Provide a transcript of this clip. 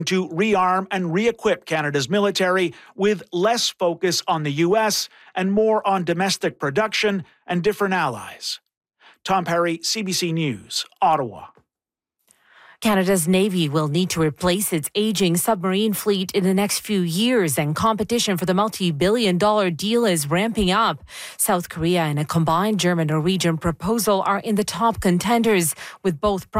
to rearm and re-equip Canada's military with less focus on the U.S. and more on domestic production and different allies. Tom Perry, CBC News, Ottawa. Canada's Navy will need to replace its aging submarine fleet in the next few years, and competition for the multi-billion-dollar deal is ramping up. South Korea and a combined German-Norwegian proposal are in the top contenders, with both